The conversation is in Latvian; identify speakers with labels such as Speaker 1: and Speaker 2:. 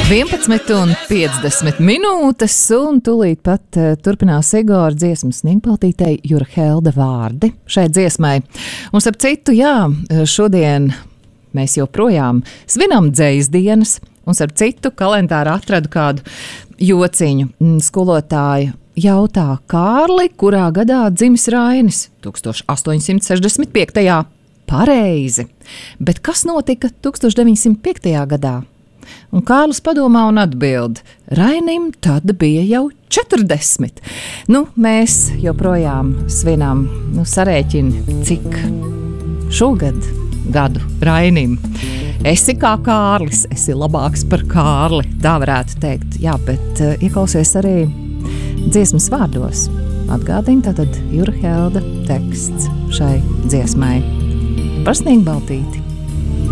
Speaker 1: 11,50 minūtes, un tūlīt pat turpinās Igora dziesmas Sniegbaltītei Jurhelda vārdi šai dziesmai. Un starp citu, jā, šodien mēs joprojām svinam dzejas dienas, un starp citu kalendārā atradu kādu jociņu. Skolotāja jautā: Kārli, kurā gadā dzimis Rainis? 1865. Pareizi. Bet kas notika 1905. gadā? Un Kārlis padomā un atbild: Rainim tad bija jau 40. Mēs joprojām svinām, sarēķini, cik šogad gadu Rainim. Esi kā Kārlis, esi labāks par Kārli, tā varētu teikt. Jā, bet ieklausies arī dziesmas vārdos. Atgādini, tātad Jurhelda teksts šai dziesmai par Sniegbaltīti.